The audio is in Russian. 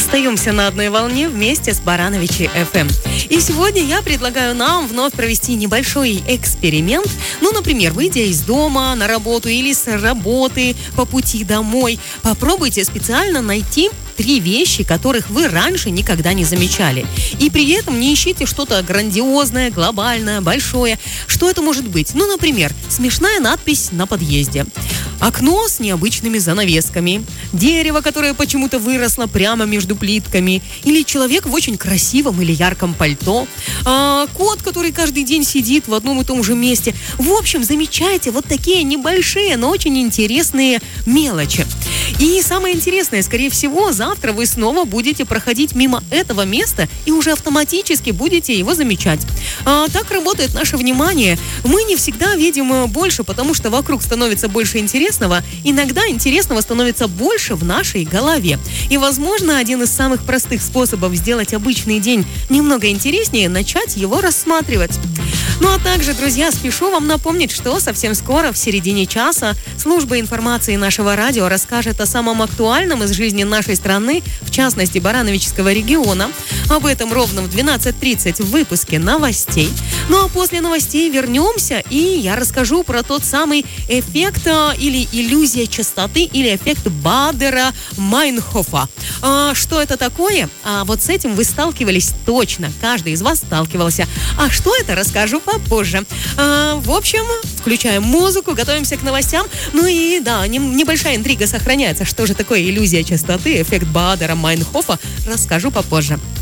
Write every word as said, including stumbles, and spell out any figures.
Остаемся на одной волне вместе с Барановичи эф эм. И сегодня я предлагаю нам вновь провести небольшой эксперимент. Ну, например, выйдя из дома на работу или с работы по пути домой, попробуйте специально найти три вещи, которых вы раньше никогда не замечали. И при этом не ищите что-то грандиозное, глобальное, большое. Что это может быть? Ну, например, смешная надпись на подъезде. Окно с необычными занавесками. Дерево, которое почему-то выросло прямо между плитками. Или человек в очень красивом или ярком пальто. А, кот, который каждый день сидит в одном и том же месте. В общем, замечайте вот такие небольшие, но очень интересные мелочи. И самое интересное, скорее всего, завтра вы снова будете проходить мимо этого места и уже автоматически будете его замечать. А, так работает наше внимание. Мы не всегда видим больше, потому что вокруг становится больше интересного. Иногда интересного становится больше в нашей голове. И, возможно, один из самых простых способов сделать обычный день немного интереснее – начать его рассматривать. Ну а также, друзья, спешу вам напомнить, что совсем скоро, в середине часа, служба информации нашего радио расскажет о самом актуальном из жизни нашей страны, в частности, Барановичского региона. Об этом ровно в двенадцать тридцать в выпуске новостей. Ну а после новостей вернемся, и я расскажу про тот самый эффект а, или иллюзия частоты, или эффект Бадера-Майнхофа. А, что это такое? А вот с этим вы сталкивались точно. Каждый из вас сталкивался. А что это, расскажу попозже. А, в общем, включаем музыку, готовимся к новостям. Ну и да, не, небольшая интрига сохраняется. Что же такое иллюзия частоты, эффект Бадера-Майнхофа, расскажу попозже.